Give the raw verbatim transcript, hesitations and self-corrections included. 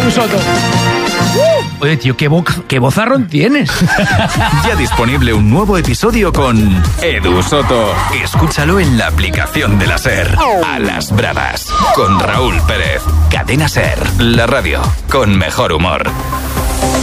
Edu Soto. Uh, oye, tío, qué, bo- qué bozarrón tienes. Ya disponible un nuevo episodio con Edu Soto. Escúchalo en la aplicación de la SER. A las bravas. Con Raúl Pérez. Cadena SER. La radio con mejor humor.